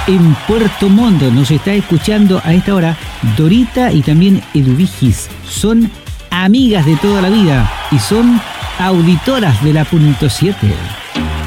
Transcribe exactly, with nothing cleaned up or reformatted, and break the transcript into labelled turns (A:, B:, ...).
A: en Puerto Montt. Nos está escuchando a esta hora Dorita y también Eduvigis. Son amigas de toda la vida y son auditoras de la punto siete.